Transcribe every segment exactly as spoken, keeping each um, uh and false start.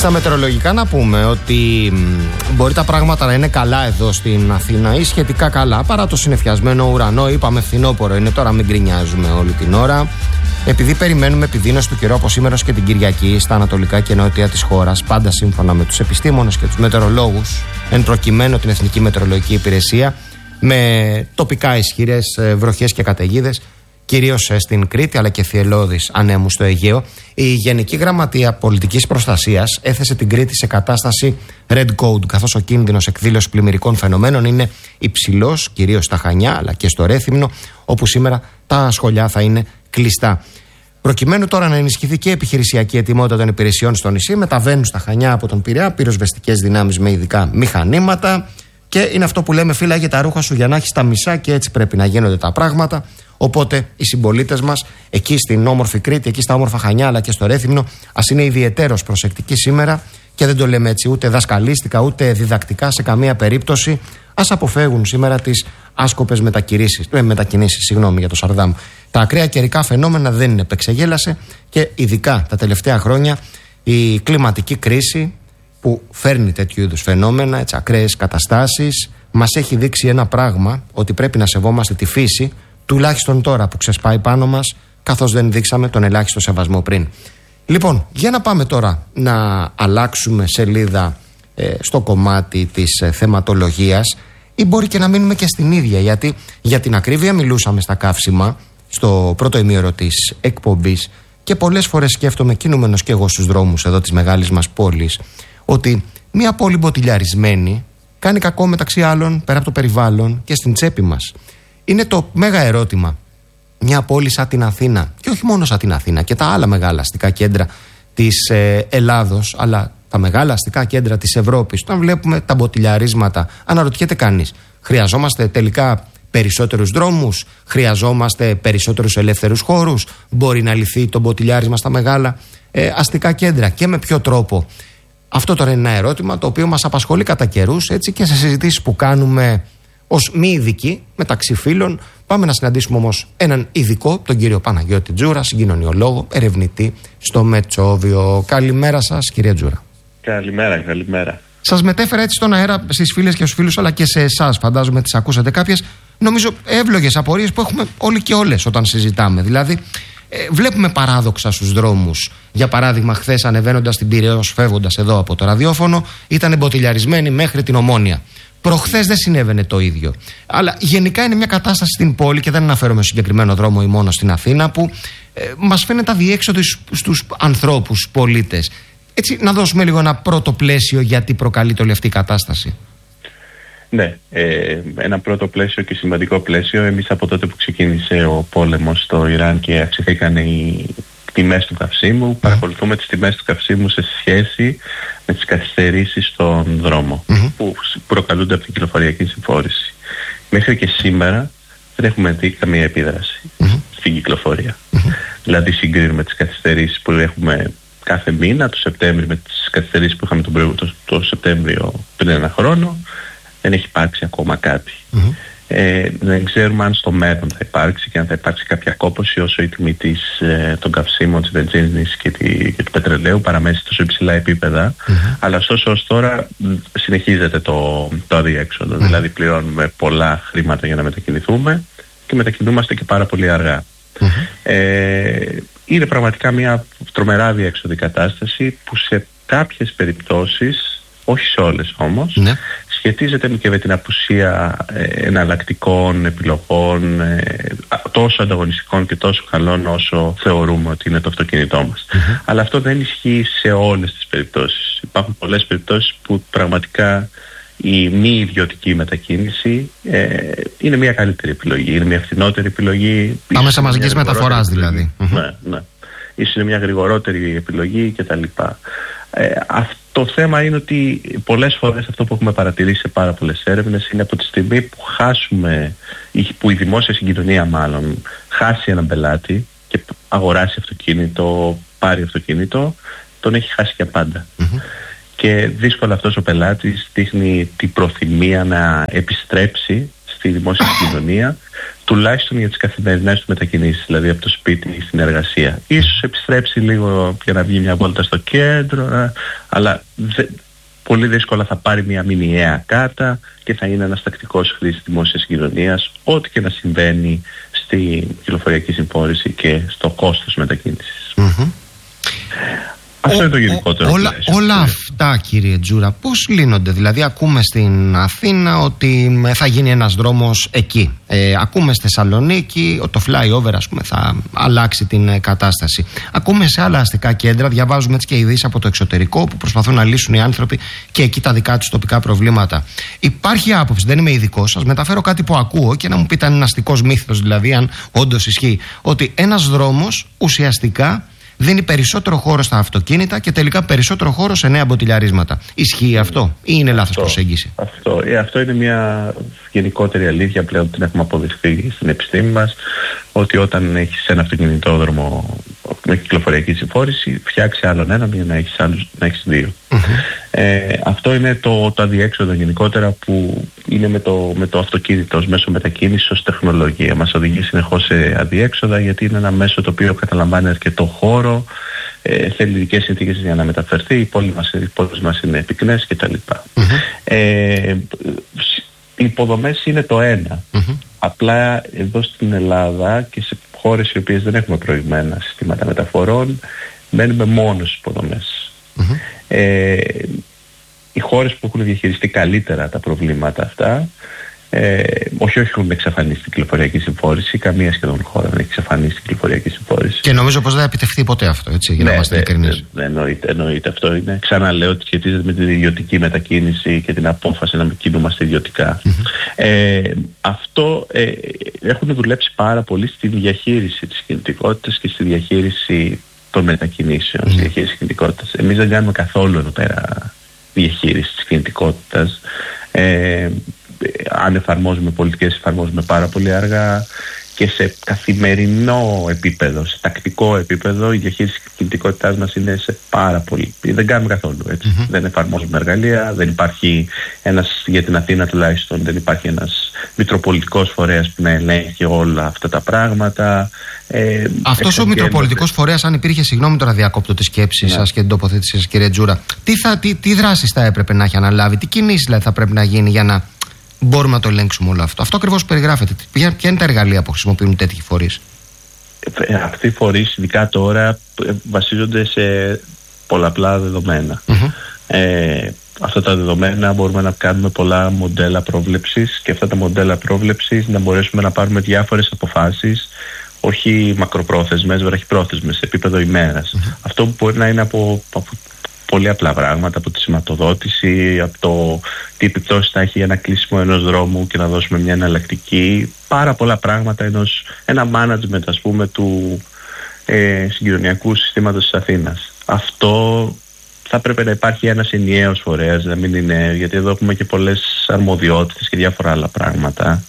Στα μετεωρολογικά να πούμε ότι μπορεί τα πράγματα να είναι καλά εδώ στην Αθήνα ή σχετικά καλά, παρά το συννεφιασμένο ουρανό. Είπαμε φθινόπωρο είναι, τώρα μην γκρινιάζουμε όλη την ώρα. Επειδή περιμένουμε επιδείνωση του καιρού από σήμερα και την Κυριακή στα ανατολικά και νότια της χώρας, πάντα σύμφωνα με τους επιστήμονες και τους μετεωρολόγους, εν προκειμένου την Εθνική Μετεωρολογική Υπηρεσία, με τοπικά ισχυρές βροχές και καταιγίδες, κυρίως στην Κρήτη αλλά και θυελλώδεις ανέμους στο Αιγαίο. Η Γενική Γραμματεία Πολιτικής Προστασίας έθεσε την Κρήτη σε κατάσταση Red Code, καθώς ο κίνδυνος εκδήλωσης πλημμυρικών φαινομένων είναι υψηλός, κυρίως στα Χανιά αλλά και στο Ρέθυμνο, όπου σήμερα τα σχολιά θα είναι κλειστά. Προκειμένου τώρα να ενισχυθεί και η επιχειρησιακή ετοιμότητα των υπηρεσιών στο νησί, μεταβαίνουν στα Χανιά από τον Πειραιά πυροσβεστικές δυνάμεις με ειδικά μηχανήματα. Και είναι αυτό που λέμε, φύλαγε τα ρούχα σου για να έχεις τα μισά, και έτσι πρέπει να γίνονται τα πράγματα. Οπότε οι συμπολίτες μας εκεί στην όμορφη Κρήτη, εκεί στα όμορφα Χανιά αλλά και στο Ρέθυμνο, ας είναι ιδιαιτέρως προσεκτικοί σήμερα, και δεν το λέμε έτσι ούτε δασκαλίστικα ούτε διδακτικά σε καμία περίπτωση. Ας αποφεύγουν σήμερα τις άσκοπες μετακινήσεις, ε, μετακινήσεις συγγνώμη για το Σαρδάμ. Τα ακραία καιρικά φαινόμενα δεν είναι επεξεγέλασε, και ειδικά τα τελευταία χρόνια η κλιματική κρίση που φέρνει τέτοιου είδους φαινόμενα, έτσι, ακραίες καταστάσεις, μας έχει δείξει ένα πράγμα, ότι πρέπει να σεβόμαστε τη φύση, τουλάχιστον τώρα που ξεσπάει πάνω μας, καθώς δεν δείξαμε τον ελάχιστο σεβασμό πριν. Λοιπόν, για να πάμε τώρα να αλλάξουμε σελίδα ε, στο κομμάτι της ε, θεματολογίας, ή μπορεί και να μείνουμε και στην ίδια, γιατί για την ακρίβεια μιλούσαμε στα καύσιμα στο πρώτο ημίωρο της εκπομπής, και πολλές φορές σκέφτομαι, κινούμενος και εγώ στους δρόμους εδώ της μεγάλης μας πόλης, ότι μια πόλη μποτιλιαρισμένη κάνει κακό μεταξύ άλλων πέρα από το περιβάλλον και στην τσέπη μας. Είναι το μέγα ερώτημα. Μια πόλη σαν την Αθήνα, και όχι μόνο σαν την Αθήνα, και τα άλλα μεγάλα αστικά κέντρα της ε, Ελλάδος, αλλά τα μεγάλα αστικά κέντρα της Ευρώπης, όταν βλέπουμε τα μποτιλιαρίσματα, αναρωτιέται κανείς, χρειαζόμαστε τελικά περισσότερους δρόμους, χρειαζόμαστε περισσότερους ελεύθερους χώρους, μπορεί να λυθεί το μποτιλιάρισμα στα μεγάλα ε, αστικά κέντρα, και με ποιο τρόπο? Αυτό τώρα είναι ένα ερώτημα το οποίο μας απασχολεί κατά καιρούς, έτσι, και σε συζητήσεις που κάνουμε ως μη ειδικοί μεταξύ φίλων. Πάμε να συναντήσουμε όμως έναν ειδικό, τον κύριο Παναγιώτη Τζούρα, συγκοινωνιολόγο, ερευνητή στο Μετσόβιο. Καλημέρα σας, κύριε Τζούρα. Καλημέρα, καλημέρα. Σας μετέφερα έτσι στον αέρα στις φίλες και στους φίλους, αλλά και σε εσάς, φαντάζομαι τις ακούσατε κάποιες, νομίζω εύλογες απορίες που έχουμε όλοι και όλες όταν συζητάμε. Δηλαδή, ε, βλέπουμε παράδοξα στους δρόμους. Για παράδειγμα, χθες ανεβαίνοντας την Πειραιώς, φεύγοντας εδώ από το ραδιόφωνο, ήταν εμποτιλιαρισμένοι μέχρι την Ομόνια. Προχθές δεν συνέβαινε το ίδιο. Αλλά γενικά είναι μια κατάσταση στην πόλη, και δεν αναφέρομαι στο συγκεκριμένο δρόμο ή μόνο στην Αθήνα, που ε, μας φαίνεται αδιέξοδο στους ανθρώπους, πολίτες. Έτσι, να δώσουμε λίγο ένα πρώτο πλαίσιο γιατί προκαλείται όλη αυτή η κατάσταση. Ναι, ε, ένα πρώτο πλαίσιο και σημαντικό πλαίσιο. Εμείς από τότε που ξεκίνησε ο πόλεμος στο Ιράν και αυξηθήκαν οι τιμές του καυσίμου, mm. παρακολουθούμε τις τιμές του καυσίμου σε σχέση με τις καθυστερήσεις στον δρόμο, mm-hmm. που προκαλούνται από την κυκλοφοριακή συμφόρηση. Μέχρι και σήμερα δεν έχουμε δει καμία επίδραση mm-hmm. στην κυκλοφορία. Mm-hmm. Δηλαδή συγκρίνουμε τις καθυστερήσεις που έχουμε κάθε μήνα, το Σεπτέμβριο, με τις καθυστερήσεις που είχαμε τον προηγούμενο, το, το Σεπτέμβριο πριν ένα χρόνο. Δεν έχει υπάρξει ακόμα κάτι. Mm-hmm. Ε, δεν ξέρουμε αν στο μέλλον θα υπάρξει, και αν θα υπάρξει κάποια κόπωση όσο η τιμή της, ε, των καυσίμων, της βενζίνης και, τη, και του πετρελαίου παραμένει σε τόσο υψηλά επίπεδα. Mm-hmm. Αλλά ωστόσο ως τώρα συνεχίζεται το, το αδιέξοδο. Mm-hmm. Δηλαδή πληρώνουμε πολλά χρήματα για να μετακινηθούμε και μετακινούμαστε και πάρα πολύ αργά. Mm-hmm. Ε, είναι πραγματικά μια τρομερά αδιέξοδη κατάσταση που σε κάποιες περιπτώσεις, όχι σε όλες όμως, ναι. σχετίζεται και με την απουσία ε, εναλλακτικών επιλογών, ε, τόσο ανταγωνιστικών και τόσο καλών όσο θεωρούμε ότι είναι το αυτοκίνητό μας. Mm-hmm. Αλλά αυτό δεν ισχύει σε όλες τις περιπτώσεις. Υπάρχουν πολλές περιπτώσεις που πραγματικά η μη ιδιωτική μετακίνηση ε, είναι μια καλύτερη επιλογή, είναι μια φθηνότερη επιλογή. Τα μέσα μαζικής μεταφοράς δηλαδή. Ναι, ναι. Ίσως είναι μια γρηγορότερη επιλογή κτλ. Ε, αυτό το θέμα είναι ότι πολλές φορές αυτό που έχουμε παρατηρήσει σε πάρα πολλές έρευνες είναι από τη στιγμή που χάσουμε, που η δημόσια συγκοινωνία μάλλον χάσει έναν πελάτη και αγοράσει αυτοκίνητο, πάρει αυτοκίνητο, τον έχει χάσει για πάντα. Mm-hmm. Και δύσκολα αυτός ο πελάτης δείχνει την προθυμία να επιστρέψει στη δημόσια συγκοινωνία, τουλάχιστον για τις καθημερινές του μετακινήσεις, δηλαδή από το σπίτι στην εργασία. Ίσως επιστρέψει λίγο για να βγει μια βόλτα στο κέντρο, αλλά δε, πολύ δύσκολα θα πάρει μια μηνιαία κάρτα και θα είναι ένας τακτικός χρήστης δημόσιας συγκοινωνίας, ό,τι και να συμβαίνει στη κυκλοφοριακή συμφόρηση και στο κόστος μετακίνησης. Mm-hmm. Αυτό ο, είναι το γενικότερο. Όλα, πλαίσιο, όλα αυτά, κύριε Τζούρα, πώς λύνονται? Δηλαδή, ακούμε στην Αθήνα ότι θα γίνει ένας δρόμος εκεί. Ε, ακούμε στη Θεσσαλονίκη ότι το flyover, ας πούμε, θα αλλάξει την κατάσταση. Ακούμε σε άλλα αστικά κέντρα, διαβάζουμε έτσι και ειδήσεις από το εξωτερικό που προσπαθούν να λύσουν οι άνθρωποι και εκεί τα δικά τους τοπικά προβλήματα. Υπάρχει άποψη, δεν είμαι ειδικός, σας μεταφέρω κάτι που ακούω και να μου πείτε αν είναι αστικός μύθος, δηλαδή, αν όντως ισχύει, ότι ένας δρόμος ουσιαστικά δίνει περισσότερο χώρο στα αυτοκίνητα και τελικά περισσότερο χώρο σε νέα μποτιλιαρίσματα. Ισχύει αυτό ή είναι λάθος προσέγγιση? Αυτό, ε, αυτό είναι μια γενικότερη αλήθεια πλέον, την έχουμε αποδειχθεί στην επιστήμη μας, ότι όταν έχεις ένα αυτοκινητόδρομο με κυκλοφοριακή συμφόρηση, φτιάξει άλλον έναν για να έχεις, άλλους, να έχεις δύο. Mm-hmm. Ε, αυτό είναι το, το αδιέξοδο γενικότερα που είναι με το, με το αυτοκίνητο ως μέσο μετακίνησης, ως τεχνολογία. Μας οδηγεί συνεχώς σε αδιέξοδα, γιατί είναι ένα μέσο το οποίο καταλαμβάνει αρκετό χώρο, ε, θέλει ειδικές συνθήκες για να μεταφερθεί, οι πόλεις μας, οι πόλεις μας είναι πυκνές κτλ. Mm-hmm. Ε, οι υποδομές είναι το ένα. Mm-hmm. Απλά εδώ στην Ελλάδα και σε χώρες οι οποίες δεν έχουμε προηγμένα συστήματα μεταφορών, μένουμε μόνο στις υποδομές. Mm-hmm. Ε, οι χώρες που έχουν διαχειριστεί καλύτερα τα προβλήματα αυτά, ε, όχι όχι έχουν εξαφανίσει την κυκλοφοριακή συμφόρηση, καμία σχεδόν χώρα δεν έχει εξαφανίσει την κυκλοφοριακή συμφόρηση. Και νομίζω πως δεν θα επιτευχθεί ποτέ αυτό, έτσι, για να είμαστε ειλικρινείς. Ναι, εννοείται, εννοείται. Αυτό είναι. Ξαναλέω ότι σχετίζεται με την ιδιωτική μετακίνηση και την απόφαση να κινούμαστε ιδιωτικά. Mm-hmm. Ε, αυτό ε, έχουν δουλέψει πάρα πολύ στη διαχείριση της κινητικότητας και στη διαχείριση των μετακινήσεων, mm. στη διαχείριση κινητικότητας. Εμείς δεν κάνουμε καθόλου εδώ πέρα διαχείριση της κινητικότητας. Ε, αν εφαρμόζουμε πολιτικές, εφαρμόζουμε πάρα πολύ αργά, και σε καθημερινό επίπεδο, σε τακτικό επίπεδο, η διαχείριση της κινητικότητάς μας είναι σε πάρα πολύ. Δεν κάνουμε καθόλου έτσι. Mm-hmm. Δεν εφαρμόζουμε εργαλεία, δεν υπάρχει ένας, για την Αθήνα τουλάχιστον, δεν υπάρχει ένας μητροπολιτικός φορέας που να ελέγχει όλα αυτά τα πράγματα. Ε, Αυτός ο μητροπολιτικός φορέας, αν υπήρχε, συγγνώμη τώρα διακόπτω τη σκέψη ναι. σας και την τοποθέτησή σας, κύριε Τζούρα, τι, θα, τι, τι δράσεις θα έπρεπε να έχει αναλάβει, τι κινήσεις δηλαδή θα πρέπει να γίνει για να μπορούμε να το ελέγξουμε όλο αυτό? Αυτό ακριβώς περιγράφεται. Ποια, ποια είναι τα εργαλεία που χρησιμοποιούν τέτοιοι φορείς? Αυτοί οι φορείς, ειδικά τώρα, βασίζονται σε πολλαπλά δεδομένα. Mm-hmm. Ε, αυτά τα δεδομένα μπορούμε να κάνουμε πολλά μοντέλα πρόβλεψης, και αυτά τα μοντέλα πρόβλεψης να μπορέσουμε να πάρουμε διάφορες αποφάσεις, όχι μακροπρόθεσμες, βραχυπρόθεσμες, σε επίπεδο ημέρας. Mm-hmm. Αυτό που μπορεί να είναι από, από πολύ απλά πράγματα, από τη σηματοδότηση, από το τι επιπτώσεις θα έχει για ένα κλείσιμο ενός δρόμου και να δώσουμε μια εναλλακτική, πάρα πολλά πράγματα, ενός, ένα management, ας πούμε, του ε, συγκοινωνιακού συστήματος της Αθήνας. Αυτό θα πρέπει να υπάρχει ένας ενιαίος φορέας, να μην είναι, γιατί εδώ έχουμε και πολλές αρμοδιότητες και διάφορα άλλα πράγματα.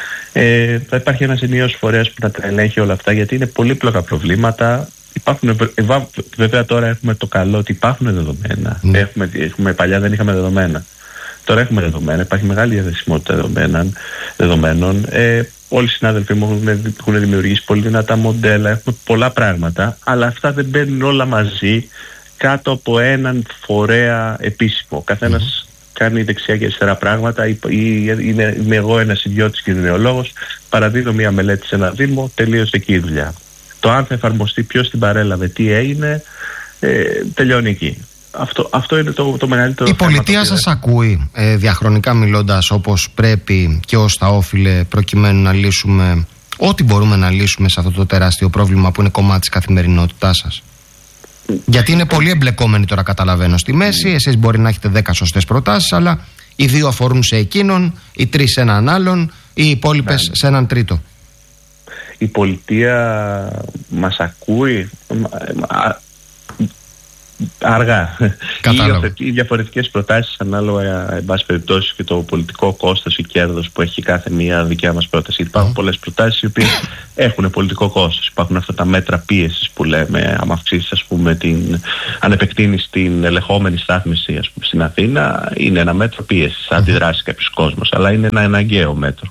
Ε, θα υπάρχει ένας ενιαίος φορέας που να τα ελέγχει όλα αυτά, γιατί είναι πολύπλοκα προβλήματα. Υπάρχουν, βέβαια τώρα έχουμε το καλό ότι υπάρχουν δεδομένα. Mm. Έχουμε, έχουμε, παλιά δεν είχαμε δεδομένα. Τώρα έχουμε δεδομένα, υπάρχει μεγάλη διαθεσιμότητα δεδομένων. δεδομένων. Ε, όλοι οι συνάδελφοι μου έχουν, έχουν δημιουργήσει πολύ δυνατά μοντέλα, έχουμε πολλά πράγματα, αλλά αυτά δεν μπαίνουν όλα μαζί κάτω από έναν φορέα επίσημο. Καθένας mm. κάνει δεξιά και αριστερά πράγματα, ή, ή είναι, είμαι εγώ ένας ιδιώτης κοινωνιολόγος, παραδίδω μια μελέτη σε ένα δήμο, τελείωσε εκεί η δουλειά. Το αν θα εφαρμοστεί, ποιος την παρέλαβε, τι έγινε, ε, τελειώνει εκεί. Αυτό, αυτό είναι το, το μεγαλύτερο. Η πολιτεία σας ακούει ε, διαχρονικά μιλώντας όπως πρέπει και ως τα όφιλε, προκειμένου να λύσουμε ό,τι μπορούμε να λύσουμε σε αυτό το τεράστιο πρόβλημα που είναι κομμάτι της καθημερινότητάς σας? Γιατί είναι πολύ εμπλεκόμενοι τώρα, καταλαβαίνω, στη μέση. Εσείς μπορεί να έχετε δέκα σωστές προτάσεις, αλλά οι δύο αφορούν σε εκείνον, οι τρεις σε έναν άλλον, οι υπόλοιπες σε έναν τρίτο. Η πολιτεία μας ακούει. αργά. Ή διαφορετικές προτάσεις ανάλογα, εν πάση περιπτώσει, και το πολιτικό κόστος ή κέρδος που έχει κάθε μία δικιά μας πρόταση. Γιατί υπάρχουν mm. πολλές προτάσεις οι οποίες έχουν πολιτικό κόστος. Υπάρχουν αυτά τα μέτρα πίεσης που λέμε, άμα αυξήσεις, ας πούμε, την, αν επεκτείνεις την ελεγχόμενη στάθμιση, ας πούμε, στην Αθήνα, είναι ένα μέτρο πίεσης, θα αντιδράσει κάποιος κόσμος, αλλά είναι ένα αναγκαίο μέτρο.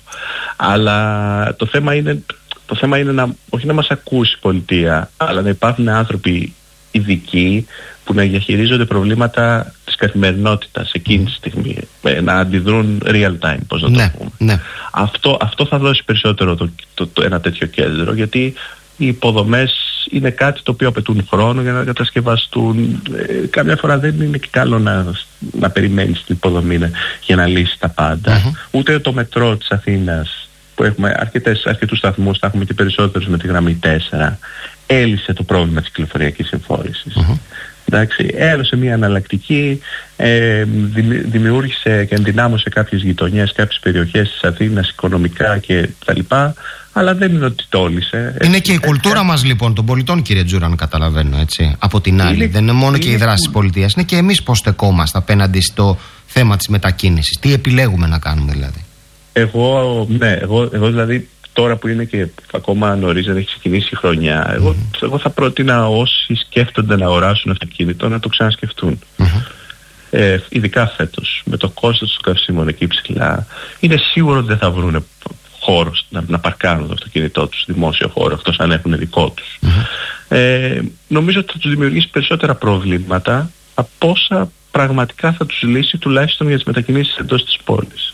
Αλλά το θέμα είναι, το θέμα είναι να, όχι να μας ακούσει η πολιτεία, αλλά να υπάρχουν άνθρωποι ειδικοί που να διαχειρίζονται προβλήματα της καθημερινότητας εκείνη τη στιγμή, να αντιδρούν real time, πώς να το ναι, πούμε. Ναι. Αυτό, αυτό θα δώσει περισσότερο το, το, το, ένα τέτοιο κέντρο, γιατί οι υποδομές είναι κάτι το οποίο απαιτούν χρόνο για να κατασκευαστούν. Ε, καμιά φορά δεν είναι και καλό να, να περιμένεις την υποδομή για να λύσει τα πάντα. Mm-hmm. Ούτε το μετρό της Αθήνας, που έχουμε αρκετές, αρκετούς σταθμούς, θα έχουμε και περισσότερους με τη γραμμή τέσσερα, έλυσε το πρόβλημα της κυκλοφοριακής συμφόρησης. Mm-hmm. Εντάξει, έδωσε μια εναλλακτική, ε, δημιούργησε και ενδυνάμωσε κάποιες γειτονιές, κάποιες περιοχές της Αθήνας οικονομικά και τα λοιπά, αλλά δεν είναι ότι το όλυσε. Είναι και η κουλτούρα μας λοιπόν των πολιτών, κύριε Τζούρα, αν καταλαβαίνω, έτσι. Από την άλλη, είναι, δεν είναι μόνο είναι και η δράση της πολιτείας, είναι και εμείς πώς στεκόμαστε απέναντι στο θέμα της μετακίνησης. Τι επιλέγουμε να κάνουμε δηλαδή. Εγώ, ναι, εγώ, εγώ δηλαδή τώρα που είναι και ακόμα νωρίς, δεν έχει ξεκινήσει η χρονιά, εγώ, mm-hmm. εγώ θα πρότεινα όσοι σκέφτονται να αγοράσουν αυτοκίνητο να το ξανασκεφτούν. Mm-hmm. Ε, ειδικά φέτος, με το κόστος των καυσίμων εκεί ψηλά, είναι σίγουρο ότι δεν θα βρουν χώρο να, να παρκάρουν το αυτοκίνητό τους, δημόσιο χώρο, αυτός αν έχουν δικό τους. Mm-hmm. Ε, νομίζω ότι θα τους δημιουργήσει περισσότερα προβλήματα από όσα πραγματικά θα τους λύσει, τουλάχιστον για τις μετακινήσεις εντός της πόλης.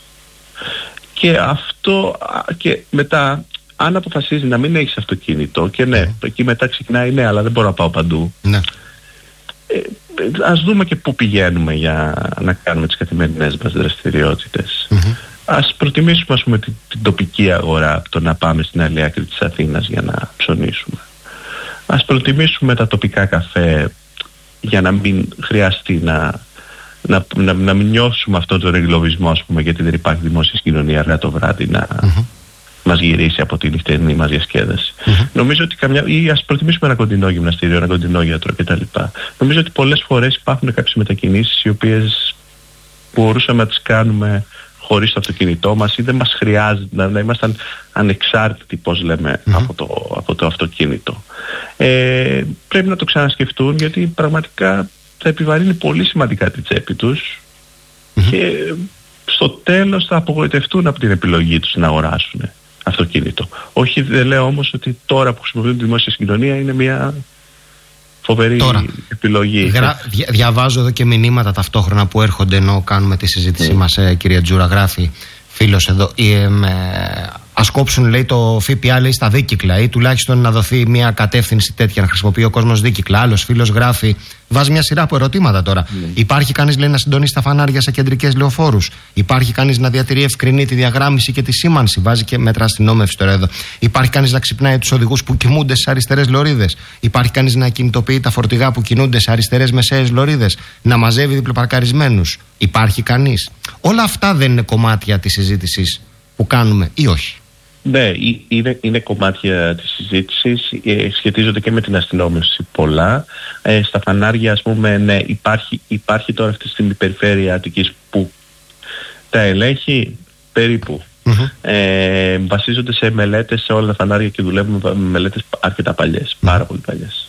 Και αυτό, και μετά, αν αποφασίζει να μην έχεις αυτοκίνητο, και ναι, mm. εκεί μετά ξεκινάει, ναι, αλλά δεν μπορώ να πάω παντού. Ναι. Ε, ας δούμε και πού πηγαίνουμε για να κάνουμε τις καθημερινές μας δραστηριότητες. Mm-hmm. Ας προτιμήσουμε, ας πούμε, την, την τοπική αγορά από το να πάμε στην άλλη άκρη της Αθήνας για να ψωνίσουμε. Ας προτιμήσουμε τα τοπικά καφέ για να μην χρειαστεί να... Να, να, να μην νιώσουμε αυτόν τον εγκλωβισμό, ας πούμε, γιατί δεν υπάρχει δημόσια συγκοινωνία αργά το βράδυ να mm-hmm. μας γυρίσει από τη νυχτερινή μας διασκέδαση. Mm-hmm. Νομίζω ότι καμιά, ή ας προτιμήσουμε ένα κοντινό γυμναστήριο, ένα κοντινό γιατρό κτλ. Νομίζω ότι πολλές φορές υπάρχουν κάποιες μετακινήσεις οι οποίες μπορούσαμε να τις κάνουμε χωρίς το αυτοκίνητό μας ή δεν μας χρειάζεται να, να ήμασταν ανεξάρτητοι, πώς λέμε, mm-hmm. από, το, από το αυτοκίνητο. Ε, πρέπει να το ξανασκεφτούν, γιατί πραγματικά θα επιβαρύνει πολύ σημαντικά τη τσέπη τους mm-hmm. και στο τέλος θα απογοητευτούν από την επιλογή τους να αγοράσουν αυτοκίνητο. Όχι, δεν λέω όμως ότι τώρα που χρησιμοποιούν τη δημόσια συγκοινωνία είναι μια φοβερή τώρα επιλογή. Γρα... Δια... Διαβάζω εδώ και μηνύματα ταυτόχρονα που έρχονται ενώ κάνουμε τη συζήτησή mm. μας, ε, κυρία Τζούρα. Γράφει φίλος εδώ, ε, ε, ας κόψουν, λέει, το ΦΠΑ, λέει, στα δίκυκλα, ή τουλάχιστον να δοθεί μια κατεύθυνση τέτοια να χρησιμοποιεί ο κόσμος δίκυκλα. Άλλος φίλος γράφει, βάζει μια σειρά από ερωτήματα τώρα. Mm. Υπάρχει κανείς, λέει, να συντονίσει τα φανάρια σε κεντρικές λεωφόρους? Υπάρχει κανείς να διατηρεί ευκρινή τη διαγράμμιση και τη σήμανση? Βάζει και μέτρα αστυνόμευση τώρα εδώ. Υπάρχει κανείς να ξυπνάει τους οδηγούς που κοιμούνται στις αριστερές λωρίδες? Υπάρχει κανείς να κινητοποιεί τα φορτηγά που κινούνται σε αριστερές μεσαίες λωρίδες? Να μαζεύει διπλοπαρκαρισμένους? Υπάρχει κανείς? Όλα αυτά δεν είναι κομμάτια της συζήτησης που κάνουμε ή όχι? Ναι, είναι, είναι κομμάτια της συζήτησης, ε, σχετίζονται και με την αστυνόμευση πολλά. Ε, στα φανάρια, ας πούμε, ναι, υπάρχει, υπάρχει τώρα αυτή τη στιγμή η περιφέρεια Αττικής που τα ελέγχει περίπου. Mm-hmm. Ε, βασίζονται σε μελέτες σε όλα τα φανάρια και δουλεύουν με μελέτες αρκετά παλιές, mm-hmm. πάρα πολύ παλιές.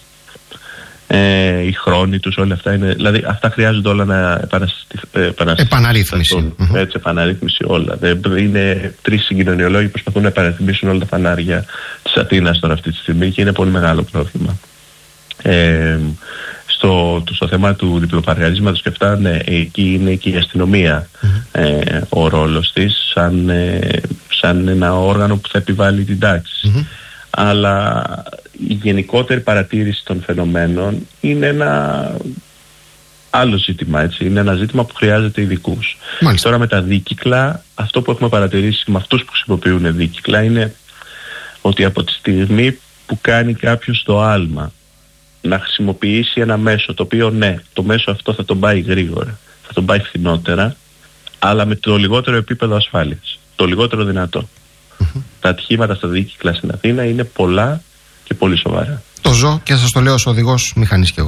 Ε, οι χρόνοι τους, όλα αυτά είναι, δηλαδή αυτά χρειάζονται όλα να επαναρρύθμιση. Mm-hmm. Έτσι, επαναρρύθμιση όλα. Είναι τρεις συγκοινωνιολόγοι που προσπαθούν να επαναρρυθμίσουν όλα τα φανάρια της Αθήνας τώρα αυτή τη στιγμή και είναι πολύ μεγάλο πρόβλημα. Ε, στο, στο θέμα του διπλοπαρκαρίσματος και αυτά, ναι, εκεί είναι και η αστυνομία mm-hmm. ε, ο ρόλος της σαν, ε, σαν ένα όργανο που θα επιβάλλει την τάξη. Mm-hmm. Αλλά η γενικότερη παρατήρηση των φαινομένων είναι ένα άλλο ζήτημα, έτσι. Είναι ένα ζήτημα που χρειάζεται ειδικούς. Μάλιστα. Τώρα με τα δίκυκλα, αυτό που έχουμε παρατηρήσει με αυτούς που χρησιμοποιούν δίκυκλα είναι ότι από τη στιγμή που κάνει κάποιος το άλμα να χρησιμοποιήσει ένα μέσο, το οποίο ναι, το μέσο αυτό θα τον πάει γρήγορα, θα τον πάει φθηνότερα, αλλά με το λιγότερο επίπεδο ασφάλειας, το λιγότερο δυνατό. Mm-hmm. Τα ατυχήματα στα δίκυκλα στην Αθήνα είναι πολλά και πολύ σοβαρά. Το ζω και σας το λέω ως οδηγός μηχανής κι εγώ.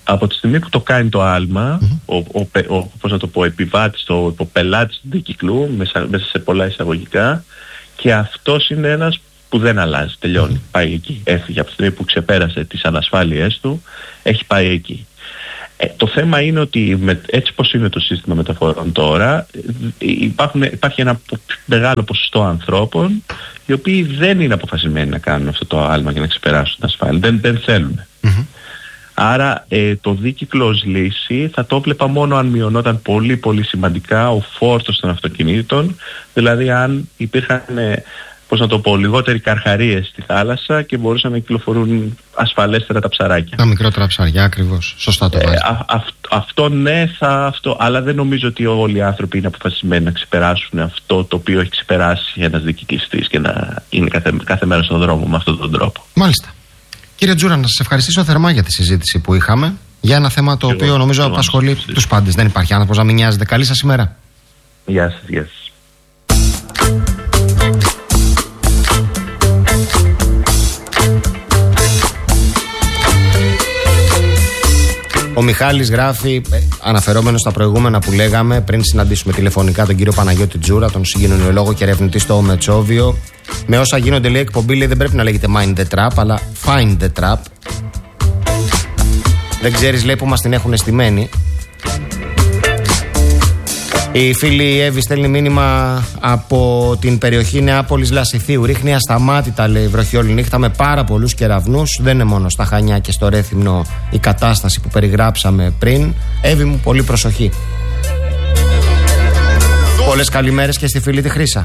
Από τη στιγμή που το κάνει το άλμα, mm-hmm. ο, ο, ο, πώς να το πω, επιβάτης, το, ο πελάτης του δίκυκλου, μέσα, μέσα σε πολλά εισαγωγικά, και αυτός είναι ένας που δεν αλλάζει, τελειώνει, mm-hmm. πάει εκεί, έφυγε από τη στιγμή που ξεπέρασε τις ανασφάλειές του, έχει πάει εκεί. Ε, το θέμα είναι ότι με, έτσι πως είναι το σύστημα μεταφορών τώρα, υπάρχουν, υπάρχει ένα μεγάλο ποσοστό ανθρώπων οι οποίοι δεν είναι αποφασισμένοι να κάνουν αυτό το άλμα για να ξεπεράσουν την ασφάλεια, δεν, δεν θέλουν. Mm-hmm. Άρα ε, το δίκυκλο ως λύση θα το βλέπα μόνο αν μειωνόταν πολύ πολύ σημαντικά ο φόρτος των αυτοκινήτων, δηλαδή αν υπήρχαν, ε, πώς να το πω, λιγότεροι καρχαρίες στη θάλασσα και μπορούσαν να κυκλοφορούν ασφαλέστερα τα ψαράκια. Τα μικρότερα ψαριά, ακριβώς. Σωστά το βάζετε. Ε, α, α, αυτό ναι, θα αυτό, αλλά δεν νομίζω ότι όλοι οι άνθρωποι είναι αποφασισμένοι να ξεπεράσουν αυτό το οποίο έχει ξεπεράσει ένας δικυκλιστής και να είναι κάθε, κάθε μέρα στον δρόμο με αυτόν τον τρόπο. Μάλιστα. Κύριε Τζούρα, να σας ευχαριστήσω θερμά για τη συζήτηση που είχαμε για ένα θέμα το οποίο νομίζω απασχολεί τους πάντες. Δεν υπάρχει άνθρωπος να μην νοιάζεται. Καλή σας ημέρα. Γεια σας, γεια σας. Ο Μιχάλης γράφει, αναφερόμενος στα προηγούμενα που λέγαμε πριν συναντήσουμε τηλεφωνικά τον κύριο Παναγιώτη Τζούρα, τον συγκοινωνιολόγο και ερευνητή στο Μετσόβιο. Με όσα γίνονται, λέει, εκπομπή, λέει, δεν πρέπει να λέγεται Mind the Trap, αλλά Find the Trap. Δεν ξέρεις, λέει, που μας την έχουν στημένη. Η φίλη Εύη στέλνει μήνυμα από την περιοχή Νεάπολης Λασιθίου. Ρίχνει ασταμάτητα, λέει, βροχή όλη νύχτα με πάρα πολλούς κεραυνούς. Δεν είναι μόνο στα Χανιά και στο Ρέθυμνο η κατάσταση που περιγράψαμε πριν. Εύη μου, πολύ προσοχή. Πολλές καλημέρες και στη φίλη τη Χρύσα.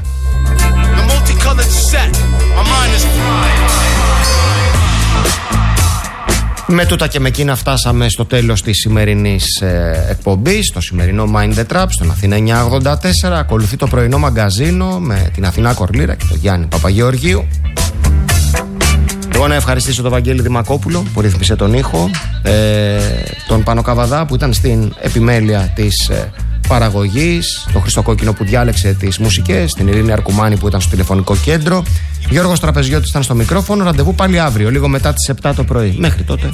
Με τούτα και με εκείνα φτάσαμε στο τέλος της σημερινής ε, εκπομπής, το σημερινό Mind the Trap στον Αθήνα εννιακόσια ογδόντα τέσσερα. Ακολουθεί το πρωινό μαγκαζίνο με την Αθηνά Κορλήρα και τον Γιάννη Παπαγεωργίου. Εγώ να ευχαριστήσω τον Βαγγέλη Δημακόπουλο που ρύθμισε τον ήχο, ε, τον Πάνο Καβαδά που ήταν στην επιμέλεια της ε, παραγωγής, τον Χρήστο Κόκκινο που διάλεξε τις μουσικές, την Ειρήνη Αρκουμάνη που ήταν στο τηλεφωνικό κέντρο, Γιώργος Τραπεζιώτης ήταν στο μικρόφωνο. Ραντεβού πάλι αύριο, λίγο μετά τις επτά το πρωί. Μέχρι τότε.